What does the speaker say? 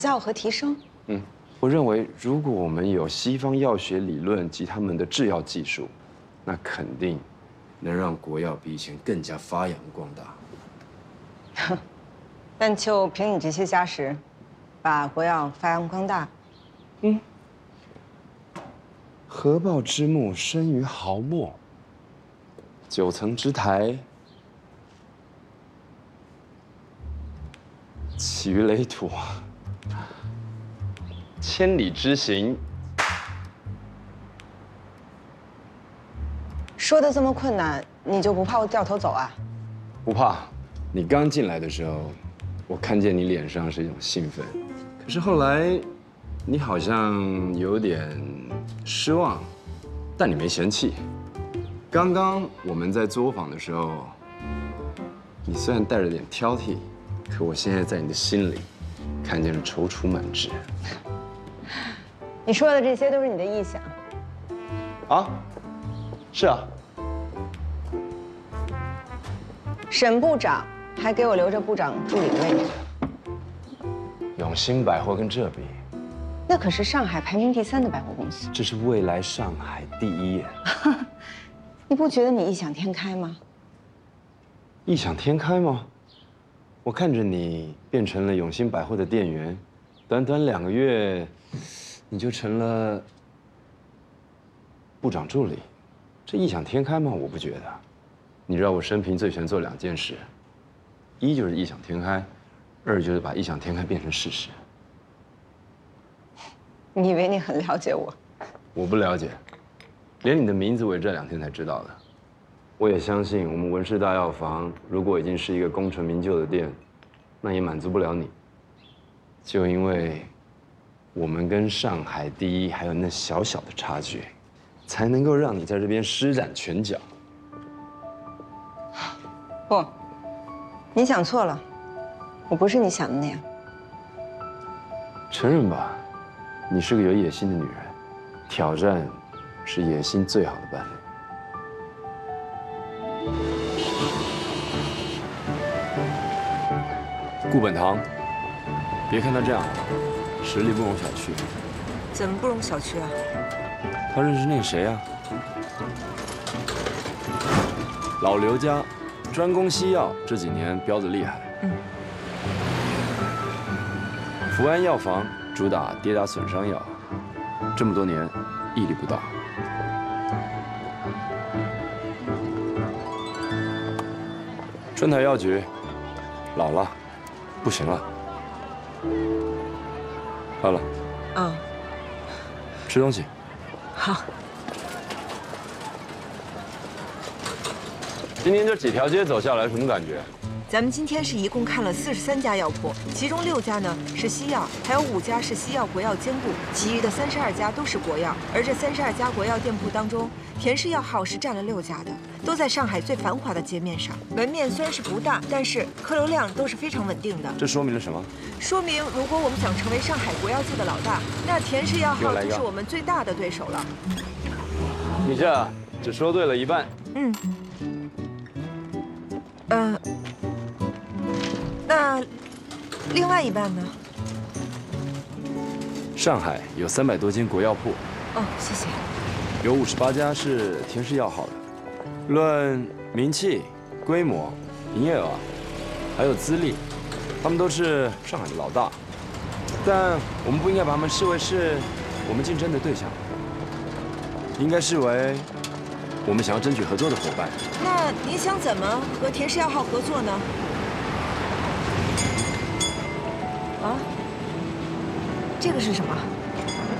造和提升。 我认为如果我们有西方药学理论及他们的制药技术，那肯定能让国药比以前更加发扬光大。 但就凭你这些家实，把国药发扬光大， 合抱之木，生于毫末。9层之台，起于垒土。千里之行， 说的这么困难，你就不怕我掉头走啊？ 不怕。你刚进来的时候，我看见你脸上是一种兴奋，可是后来，你好像有点失望，但你没嫌弃。刚刚我们在作坊的时候，你虽然带着点挑剔，可我现在在你的心里，看见了踌躇满志。 你说的这些都是你的臆想。 啊，是啊。 沈部长还给我留着部长助理的位置。 永兴百货跟这比， 那可是上海排名第3的百货公司。 这是未来上海第1。 你不觉得你异想天开吗？ 异想天开吗？我看着你变成了永兴百货的店员，短短2个月，你就成了部长助理，这异想天开吗？我不觉得。你知道我生平最喜欢做2件事，一就是异想天开，2就是把异想天开变成事实。 你以为你很了解我？ 我不了解，连你的名字我也这2天才知道的。我也相信我们文氏大药房如果已经是一个功成名就的店，那也满足不了你。就因为我们跟上海第1还有那小小的差距，才能够让你在这边施展拳脚。 不，你想错了，我不是你想的那样。 承认吧，你是个有野心的女人，挑战是野心最好的伴侣。顾本堂，别看他这样，实力不容小觑。 怎么不容小觑啊？ 他认识那谁啊？老刘家，专攻西药，这几年飙得厉害。福安药房主打跌打损伤药，这么多年屹立不倒。春台药局，老了，不行了。好了。吃东西。 好。 今天这几条街走下来，什么感觉？ 咱们今天是一共看了43家药铺，其中6家呢是西药，还有5家是西药国药兼顾，其余的32家都是国药。而这32家国药店铺当中，田氏药号是占了6家的，都在上海最繁华的街面上。门面虽然是不大，但是客流量都是非常稳定的。 这说明了什么？说明如果我们想成为上海国药界的老大，那田氏药号就是我们最大的对手了。 你这只说对了一半。 那另外一半呢？ 上海有300多间国药铺。 哦，谢谢。 有58家是田氏药号的。论名气、规模、营业额，还有资历，他们都是上海的老大。但我们不应该把他们视为是我们竞争的对象，应该视为我们想要争取合作的伙伴。 那您想怎么和田氏药号合作呢？啊，这个是什么？